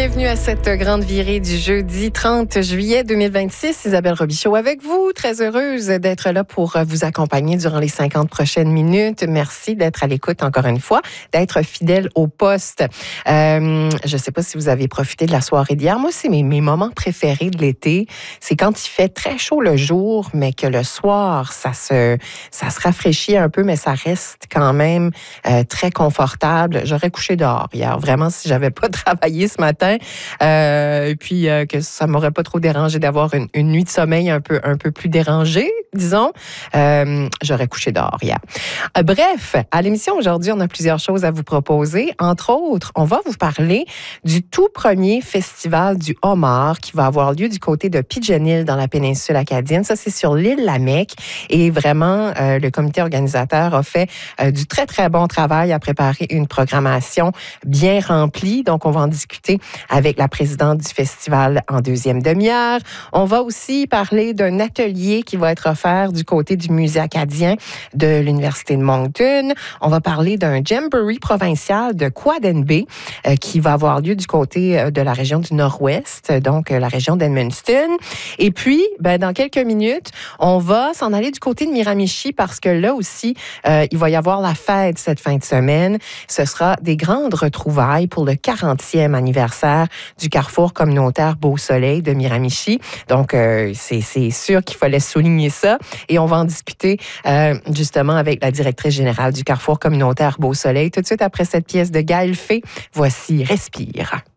bienvenue à cette grande virée du jeudi 30 juillet 2026. Isabelle Robichaud avec vous. Très heureuse d'être là pour vous accompagner durant les 50 prochaines minutes. Merci d'être à l'écoute encore une fois, d'être fidèle au poste. Je ne sais pas si vous avez profité de la soirée d'hier. Moi, c'est mes moments préférés de l'été. C'est quand il fait très chaud le jour, mais que le soir, ça se rafraîchit un peu, mais ça reste quand même très confortable. J'aurais couché dehors hier. Vraiment, si j'avais pas travaillé ce matin, et puis que ça m'aurait pas trop dérangé d'avoir une nuit de sommeil un peu plus dérangée, disons, j'aurais couché dehors hier. Bref, à l'émission aujourd'hui, on a plusieurs choses à vous proposer. Entre autres, on va vous parler du tout premier festival du homard qui va avoir lieu du côté de Pigeon Hill dans la péninsule acadienne. Ça, c'est sur l'île Lamec. Et vraiment, le comité organisateur a fait du très, très bon travail à préparer une programmation bien remplie. Donc, on va en discuter avec la présidente du festival en deuxième demi-heure. On va aussi parler d'un atelier qui va être offert du côté du musée acadien de l'Université de Moncton. On va parler d'un jamboree provincial de Quad-N-B qui va avoir lieu du côté de la région du Nord-Ouest, donc la région d'Edmundston. Et puis, dans quelques minutes, on va s'en aller du côté de Miramichi parce que là aussi, il va y avoir la fête cette fin de semaine. Ce sera des grandes retrouvailles pour le 40e anniversaire du carrefour communautaire Beau-Soleil de Miramichi. Donc, c'est sûr qu'il fallait souligner ça. Et on va en discuter justement avec la directrice générale du carrefour communautaire Beau-Soleil tout de suite après cette pièce de Gaël Fay. Voici Respire.